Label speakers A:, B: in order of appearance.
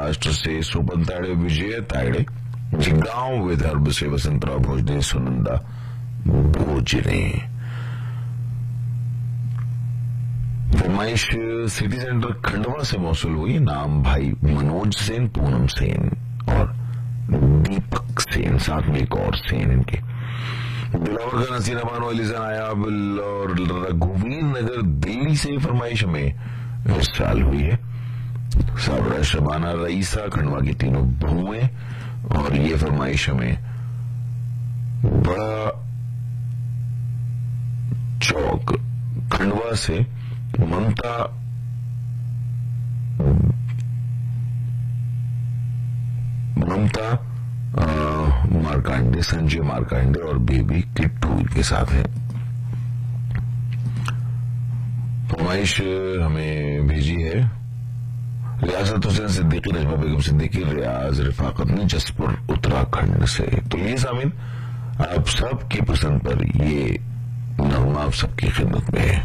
A: महाराष्ट्र से सोपन ताड़े विजय ताड़े जिगांव विदर्भ से वसंतराव भोजने सुनंदा भोजने। फरमाइश सिटी सेंटर खंडवा से मौसूल हुई। नाम भाई मनोज सेन, पूनम सेन और दीपक सेन, साथ में एक और सेन इनके। दिलावर का नसीर अमान अलीजा नायाबिल और रघुवीर नगर दिल्ली से फरमाइश हमें इस साल हुई है। साबरा शबाना रईसा खंडवा की तीनों बहुएं, और ये फरमाइश हमें बड़ा चौक खंडवा से ममता मारकांडे, संजय मारकांडे और बेबी किट्टू के साथ है। फरमाइश हमें भेजी है रियासत हुसैन सिद्दीकी, नजमा बेगम सिद्दीकी, रियाज रिफाकत ने जसपुर उत्तराखंड से। तो ये सामिन आप सबकी पसंद पर ये नगमा आप सबकी खिदमत में है।